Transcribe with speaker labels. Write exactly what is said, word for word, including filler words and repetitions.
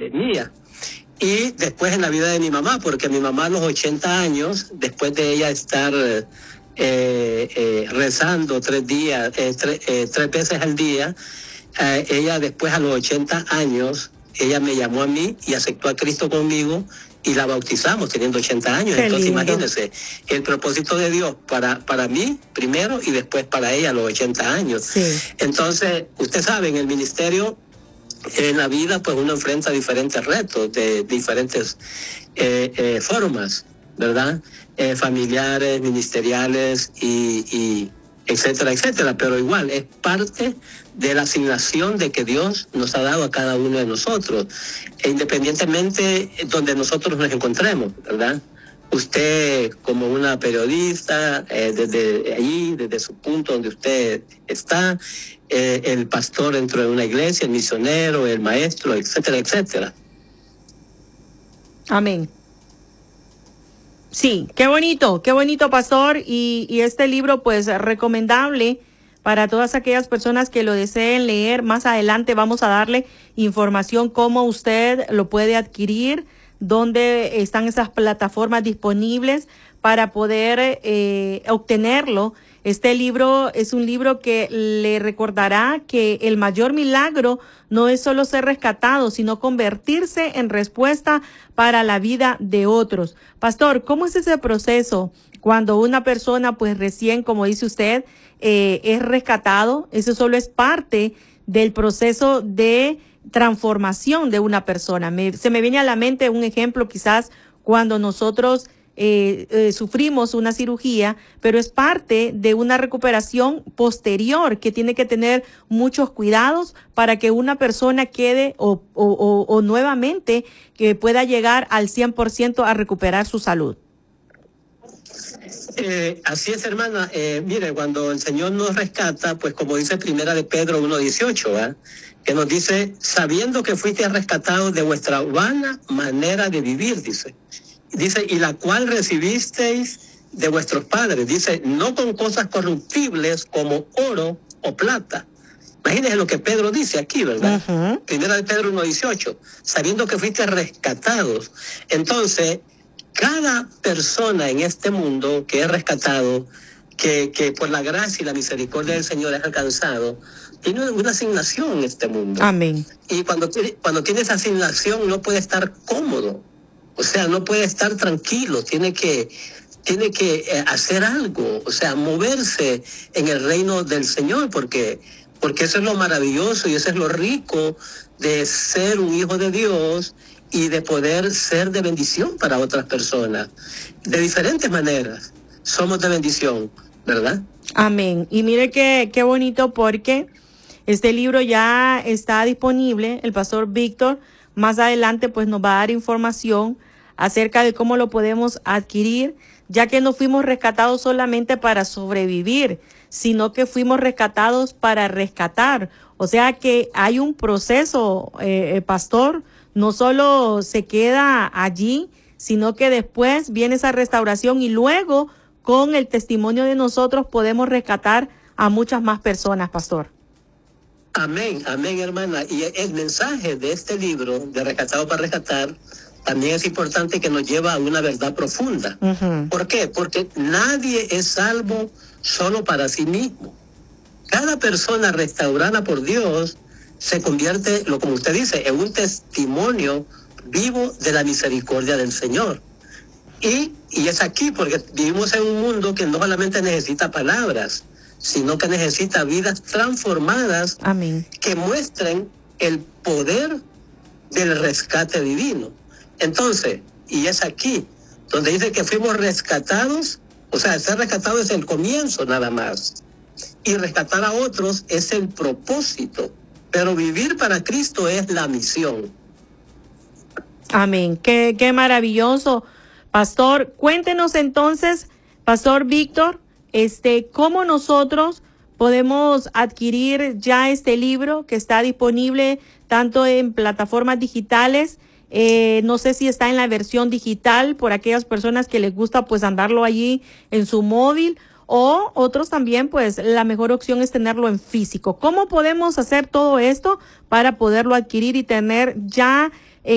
Speaker 1: eh, mía. Y después en la vida de mi mamá, porque mi mamá a los ochenta años, después de ella estar eh, eh, rezando tres días, eh, tre, eh, tres veces al día, eh, ella después a los ochenta años, ella me llamó a mí y aceptó a Cristo conmigo y la bautizamos teniendo ochenta años.
Speaker 2: Qué
Speaker 1: Entonces
Speaker 2: lindo.
Speaker 1: Imagínense, el propósito de Dios para, para mí primero y después para ella a los ochenta años.
Speaker 2: Sí.
Speaker 1: Entonces, usted sabe, en el ministerio, en la vida, pues uno enfrenta diferentes retos de diferentes eh, eh, formas, ¿verdad? Eh, familiares, ministeriales y, y etcétera, etcétera. Pero igual es parte de la asignación de que Dios nos ha dado a cada uno de nosotros, e independientemente donde nosotros nos encontremos, ¿verdad? Usted como una periodista, eh, desde allí, desde su punto donde usted está, eh, el pastor dentro de una iglesia, el misionero, el maestro, etcétera, etcétera.
Speaker 2: Amén. Sí, qué bonito, qué bonito, pastor. Y, y este libro, pues, recomendable para todas aquellas personas que lo deseen leer. Más adelante vamos a darle información cómo usted lo puede adquirir, dónde están esas plataformas disponibles para poder eh, obtenerlo. Este libro es un libro que le recordará que el mayor milagro no es solo ser rescatado, sino convertirse en respuesta para la vida de otros. Pastor, ¿cómo es ese proceso cuando una persona, pues recién, como dice usted, eh, es rescatado? Eso solo es parte del proceso de transformación de una persona. Me, se me viene a la mente un ejemplo, quizás cuando nosotros eh, eh, sufrimos una cirugía, pero es parte de una recuperación posterior que tiene que tener muchos cuidados para que una persona quede o, o, o, o nuevamente que pueda llegar al cien por ciento a recuperar su salud.
Speaker 1: Eh, así es, hermana. Eh, mire, cuando el Señor nos rescata, pues como dice Primera de Pedro uno dieciocho, ¿verdad?, que nos dice, sabiendo que fuiste rescatados de vuestra vana manera de vivir, dice. Dice, y la cual recibisteis de vuestros padres. Dice, no con cosas corruptibles como oro o plata. Imagínense lo que Pedro dice aquí, ¿verdad? Uh-huh. Primera de Pedro uno dieciocho, sabiendo que fuiste rescatados. Entonces, cada persona en este mundo que es rescatado, que, que por la gracia y la misericordia del Señor es alcanzado, tiene una asignación en este mundo.
Speaker 2: Amén.
Speaker 1: Y cuando, cuando tiene esa asignación no puede estar cómodo, o sea, no puede estar tranquilo, tiene que, tiene que eh, hacer algo, o sea, moverse en el reino del Señor, porque, porque eso es lo maravilloso y eso es lo rico de ser un hijo de Dios y de poder ser de bendición para otras personas, de diferentes maneras. Somos de bendición, ¿verdad?
Speaker 2: Amén. Y mire qué, qué bonito, porque este libro ya está disponible. El pastor Víctor más adelante pues nos va a dar información acerca de cómo lo podemos adquirir, ya que no fuimos rescatados solamente para sobrevivir, sino que fuimos rescatados para rescatar. O sea que hay un proceso, eh, pastor, no solo se queda allí, sino que después viene esa restauración y luego con el testimonio de nosotros podemos rescatar a muchas más personas, pastor.
Speaker 1: Amén, amén, hermana. Y el mensaje de este libro, de Rescatado para Rescatar, también es importante, que nos lleva a una verdad profunda. Uh-huh. ¿Por qué? Porque nadie es salvo solo para sí mismo. Cada persona restaurada por Dios se convierte, lo como usted dice, en un testimonio vivo de la misericordia del Señor. Y, y es aquí porque vivimos en un mundo que no solamente necesita palabras, sino que necesita vidas transformadas.
Speaker 2: Amén.
Speaker 1: Que muestren el poder del rescate divino. Entonces, y es aquí donde dice que fuimos rescatados, o sea, ser rescatado es el comienzo nada más, y rescatar a otros es el propósito, pero vivir para Cristo es la misión.
Speaker 2: Amén. Qué, qué maravilloso, pastor. Cuéntenos entonces, pastor Víctor, este, cómo nosotros podemos adquirir ya este libro que está disponible tanto en plataformas digitales. Eh, no sé si está en la versión digital por aquellas personas que les gusta pues andarlo allí en su móvil, o otros también pues la mejor opción es tenerlo en físico. ¿Cómo podemos hacer todo esto para poderlo adquirir y tener ya